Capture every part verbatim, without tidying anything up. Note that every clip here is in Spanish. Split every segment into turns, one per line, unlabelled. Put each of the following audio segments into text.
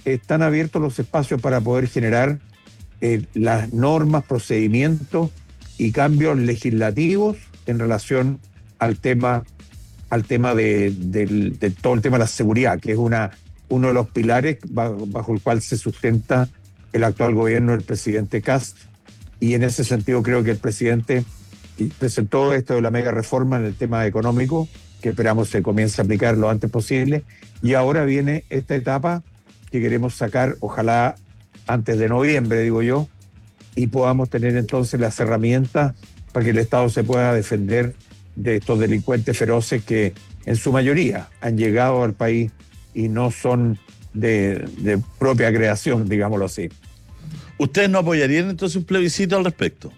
están abiertos los espacios para poder generar eh, las normas, procedimientos y cambios legislativos en relación al tema, al tema de, de, de todo el tema de la seguridad, que es una, uno de los pilares bajo, bajo el cual se sustenta el actual gobierno del presidente Kast. Y en ese sentido creo que el presidente presentó esto de la mega reforma en el tema económico, que esperamos se comience a aplicar lo antes posible. Y ahora viene esta etapa que queremos sacar, ojalá antes de noviembre, digo yo, y podamos tener entonces las herramientas para que el Estado se pueda defender de estos delincuentes feroces que en su mayoría han llegado al país y no son de, de propia creación, digámoslo así.
¿Ustedes no apoyarían entonces un plebiscito al respecto?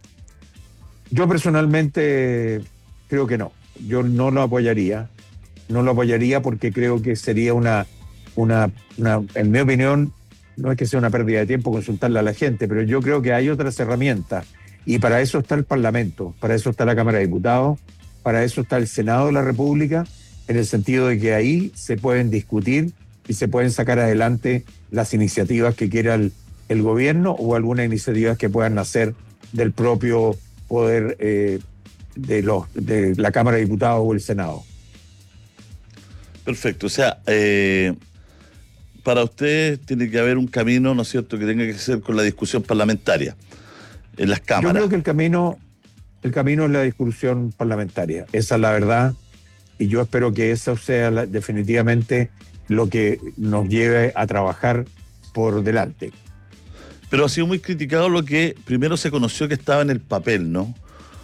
Yo personalmente creo que no. Yo no lo apoyaría. No lo apoyaría porque creo que sería una, una, una, en mi opinión, no es que sea una pérdida de tiempo consultarle a la gente, pero yo creo que hay otras herramientas. Y para eso está el Parlamento, para eso está la Cámara de Diputados, para eso está el Senado de la República, en el sentido de que ahí se pueden discutir y se pueden sacar adelante las iniciativas que quiera el, el gobierno o algunas iniciativas que puedan nacer del propio poder eh, de, los, de la Cámara de Diputados o el Senado.
Perfecto, o sea, eh, para ustedes tiene que haber un camino, ¿no es cierto?, que tenga que ser con la discusión parlamentaria en las cámaras.
Yo creo que el camino, el camino es la discusión parlamentaria, esa es la verdad, y yo espero que eso sea la, definitivamente lo que nos lleve a trabajar por delante.
Pero ha sido muy criticado lo que primero se conoció que estaba en el papel, ¿no?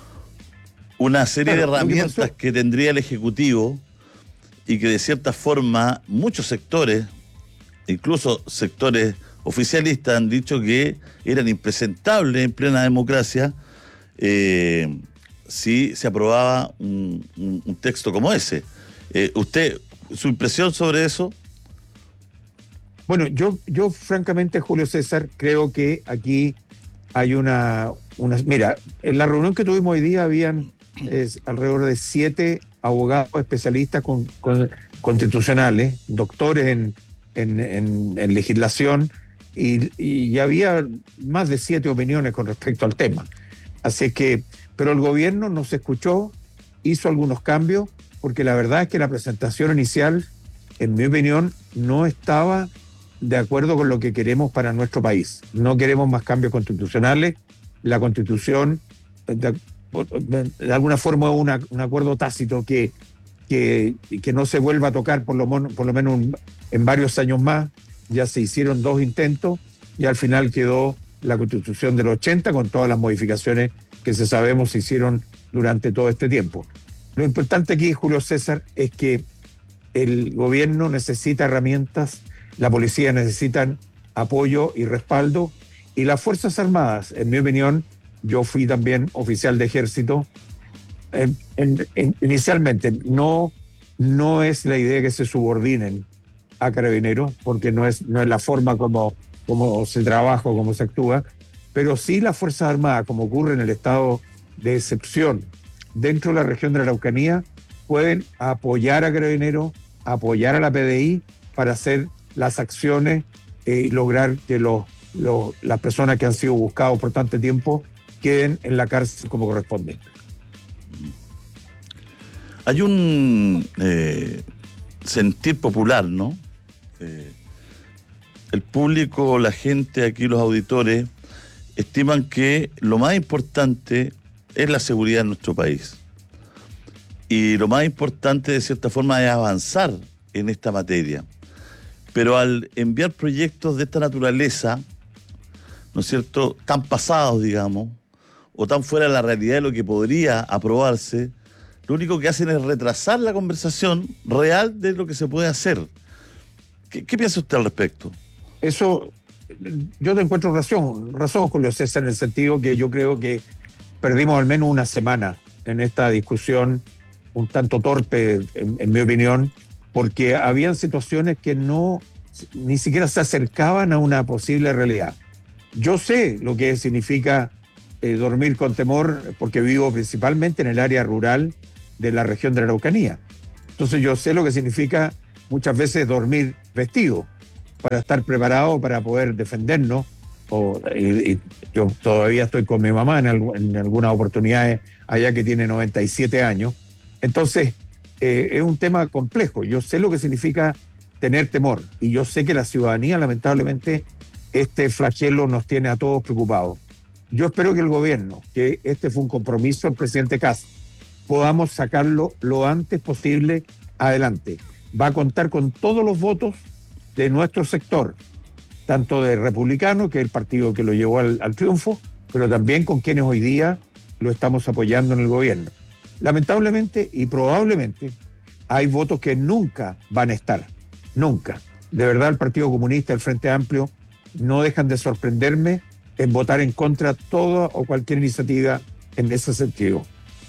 Una serie claro, de herramientas que, que tendría el Ejecutivo y que de cierta forma muchos sectores, incluso sectores oficialistas, han dicho que eran impresentables en plena democracia eh, si se aprobaba un, un, un texto como ese. Eh, ¿Usted, su impresión sobre eso?
Bueno, yo, yo francamente, Julio César, creo que aquí hay una, una... Mira, en la reunión que tuvimos hoy día habían es, alrededor de siete abogados especialistas con, con, constitucionales, doctores en, en, en, en legislación, y, y había más de siete opiniones con respecto al tema. Así que, pero el gobierno nos escuchó, hizo algunos cambios, porque la verdad es que la presentación inicial, en mi opinión, no estaba de acuerdo con lo que queremos para nuestro país. No queremos más cambios constitucionales. La Constitución, de, de alguna forma, es una, un acuerdo tácito que, que, que no se vuelva a tocar por lo, por lo menos un, en varios años más. Ya se hicieron dos intentos y al final quedó la Constitución del ochenta con todas las modificaciones que se sabemos se hicieron durante todo este tiempo. Lo importante aquí, Julio César, es que el gobierno necesita herramientas, la policía necesita apoyo y respaldo, y las Fuerzas Armadas, en mi opinión, yo fui también oficial de ejército, en, en, en, inicialmente no, no es la idea que se subordinen a Carabineros, porque no es, no es la forma como, como se trabaja o como se actúa, pero sí las Fuerzas Armadas, como ocurre en el estado de excepción dentro de la región de la Araucanía, pueden apoyar a Carabineros, apoyar a la P D I para hacer las acciones y eh, lograr que los, los, las personas que han sido buscados por tanto tiempo queden en la cárcel como corresponde.
Hay un eh, sentir popular, ¿no? Eh, el público, la gente aquí, los auditores, estiman que lo más importante es la seguridad en nuestro país. Y lo más importante, de cierta forma, es avanzar en esta materia. Pero al enviar proyectos de esta naturaleza, ¿no es cierto?, tan pasados, digamos, o tan fuera de la realidad de lo que podría aprobarse, lo único que hacen es retrasar la conversación real de lo que se puede hacer. ¿Qué, qué piensa usted al respecto?
Eso, yo te encuentro razón, razón, Julio César, en el sentido que yo creo que perdimos al menos una semana en esta discusión, un tanto torpe, en, en mi opinión, porque habían situaciones que no, ni siquiera se acercaban a una posible realidad. Yo sé lo que significa eh, dormir con temor, porque vivo principalmente en el área rural de la región de la Araucanía. Entonces yo sé lo que significa muchas veces dormir vestido, para estar preparados para poder defendernos. O, y, y yo todavía estoy con mi mamá en, alg- en algunas oportunidades allá, que tiene noventa y siete años. Entonces, eh, es un tema complejo. Yo sé lo que significa tener temor y yo sé que la ciudadanía, lamentablemente, este flagelo nos tiene a todos preocupados. Yo espero que el gobierno, que este fue un compromiso del presidente Kast, podamos sacarlo lo antes posible adelante. Va a contar con todos los votos de nuestro sector, tanto de Republicano, que es el partido que lo llevó al, al triunfo, pero también con quienes hoy día lo estamos apoyando en el gobierno. Lamentablemente y probablemente hay votos que nunca van a estar, nunca. De verdad, el Partido Comunista, el Frente Amplio, no dejan de sorprenderme en votar en contra toda o cualquier iniciativa en ese sentido.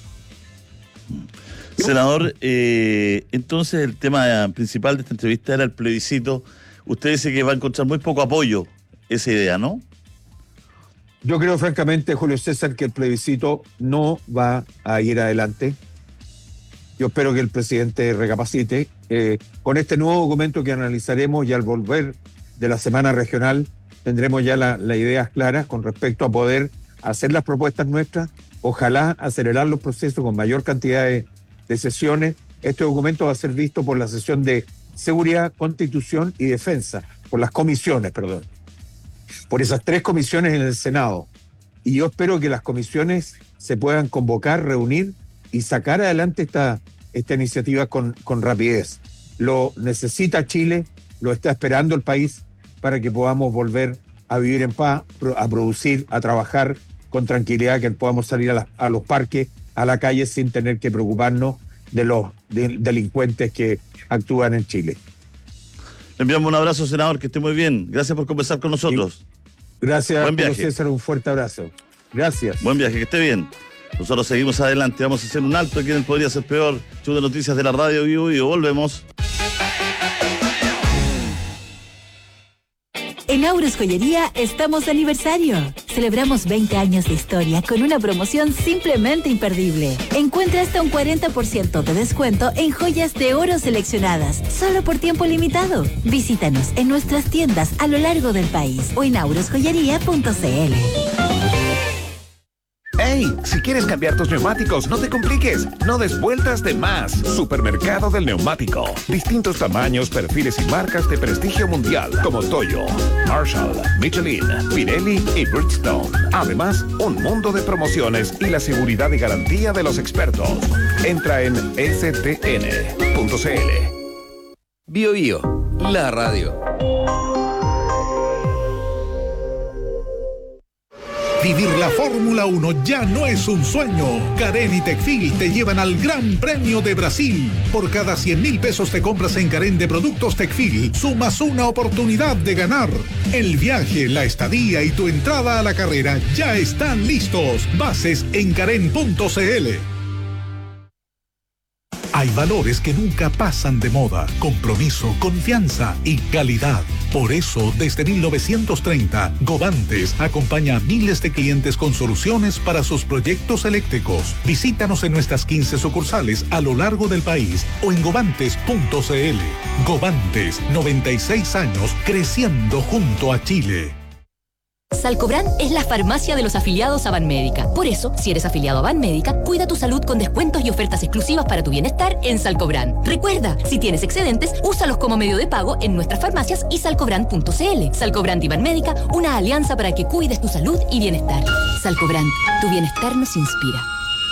Senador, eh, entonces el tema principal de esta entrevista era el plebiscito. Usted dice que va a encontrar muy poco apoyo esa idea, ¿no?
Yo creo francamente, Julio César, que el plebiscito no va a ir adelante. Yo espero que el presidente recapacite. Eh, con este nuevo documento que analizaremos y al volver de la semana regional, tendremos ya las la ideas claras con respecto a poder hacer las propuestas nuestras, ojalá acelerar los procesos con mayor cantidad de, de sesiones. Este documento va a ser visto por la sesión de Seguridad, Constitución y Defensa, por las comisiones, perdón, por esas tres comisiones en el Senado. Y yo espero que las comisiones se puedan convocar, reunir y sacar adelante esta, esta iniciativa con, con rapidez. Lo necesita Chile, lo está esperando el país para que podamos volver a vivir en paz, a producir, a trabajar con tranquilidad, que podamos salir a, la, a los parques, a la calle, sin tener que preocuparnos de los de, delincuentes que actúan en Chile.
Le enviamos un abrazo, senador, que esté muy bien. Gracias por conversar con nosotros.
Y gracias,
Buen viaje.
César, un fuerte abrazo. Gracias.
Buen viaje, que esté bien. Nosotros seguimos adelante, vamos a hacer un alto aquí en el Podría Ser Peor, show de noticias de la radio Vivo Vivo. Volvemos.
En Auros Joyería estamos de aniversario. Celebramos veinte años de historia con una promoción simplemente imperdible. Encuentra hasta un cuarenta por ciento de descuento en joyas de oro seleccionadas, solo por tiempo limitado. Visítanos en nuestras tiendas a lo largo del país o en auros joyería punto c l.
¡Hey! Si quieres cambiar tus neumáticos, no te compliques. No des vueltas de más. Supermercado del Neumático. Distintos tamaños, perfiles y marcas de prestigio mundial como Toyo, Marshall, Michelin, Pirelli y Bridgestone. Además, un mundo de promociones y la seguridad y garantía de los expertos. Entra en s t n punto c l.
Bio Bio, la radio.
Vivir la Fórmula uno ya no es un sueño. Carén y Tecfil te llevan al Gran Premio de Brasil. Por cada cien mil pesos te compras en Carén de productos Tecfil, sumas una oportunidad de ganar. El viaje, la estadía y tu entrada a la carrera ya están listos. Bases en carén punto c l. Hay valores que nunca pasan de moda: compromiso, confianza y calidad. Por eso, desde mil novecientos treinta, Govantes acompaña a miles de clientes con soluciones para sus proyectos eléctricos. Visítanos en nuestras quince sucursales a lo largo del país o en govantes punto c l. Govantes, noventa y seis años creciendo junto a Chile.
Salcobran es la farmacia de los afiliados a Banmédica. Por eso, si eres afiliado a Banmédica, cuida tu salud con descuentos y ofertas exclusivas para tu bienestar en Salcobran. Recuerda, si tienes excedentes, úsalos como medio de pago en nuestras farmacias y salcobran punto c l. Salcobran y Banmédica, una alianza para que cuides tu salud y bienestar. Salcobran, tu bienestar nos inspira.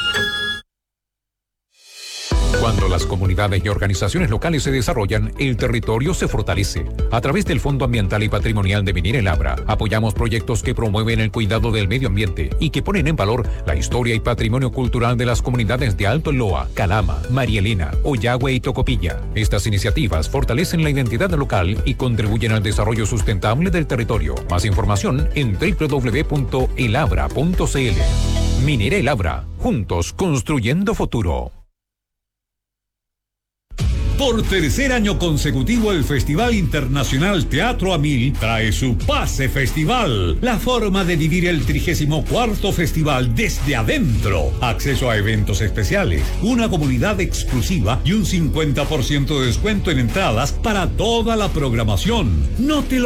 Cuando las comunidades y organizaciones locales se desarrollan, el territorio se fortalece. A través del Fondo Ambiental y Patrimonial de Minera El Abra, apoyamos proyectos que promueven el cuidado del medio ambiente y que ponen en valor la historia y patrimonio cultural de las comunidades de Alto Loa, Calama, María Elena, Oyagüe y Tocopilla. Estas iniciativas fortalecen la identidad local y contribuyen al desarrollo sustentable del territorio. Más información en doble u doble u doble u punto el abra punto c l. Minera El Abra, juntos construyendo futuro.
Por tercer año consecutivo, el Festival Internacional Teatro a Mil trae su Pase Festival, la forma de vivir el trigésimo cuarto festival desde adentro. Acceso a eventos especiales, una comunidad exclusiva y un cincuenta por ciento de descuento en entradas para toda la programación. No te lo